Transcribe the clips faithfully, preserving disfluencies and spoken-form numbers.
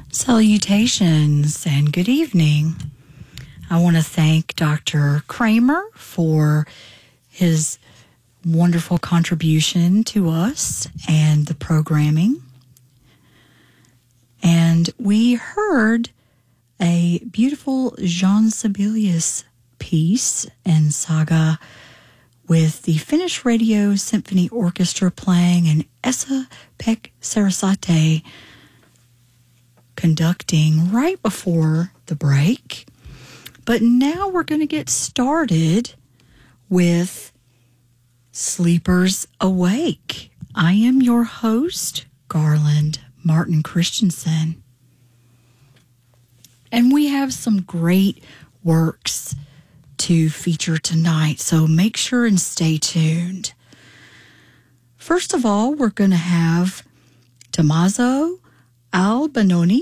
Salutations and good evening. I want to thank Doctor Kramer for his wonderful contribution to us and the programming. And we heard a beautiful Jean Sibelius piece and saga with the Finnish Radio Symphony Orchestra playing and Esa-Pekka Sarasate conducting right before the break. But now we're going to get started with Sleepers Awake. I am your host, Garland Martin Christensen. And we have some great works to feature tonight, so make sure and stay tuned. First of all, we're going to have Tommaso Albinoni,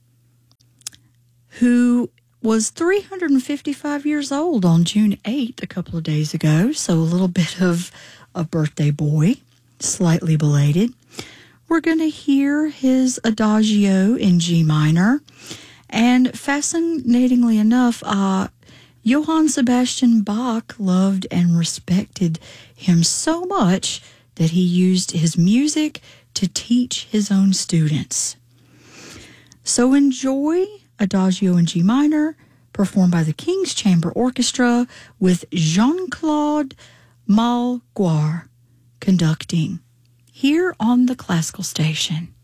who was three hundred fifty-five years old on June eighth, a couple of days ago, so a little bit of a birthday boy, slightly belated. We're going to hear his Adagio in G minor, and fascinatingly enough, uh, Johann Sebastian Bach loved and respected him so much that he used his music to teach his own students. So enjoy Adagio in G minor, performed by the King's Chamber Orchestra with Jean-Claude Malguard conducting here on the Classical Station.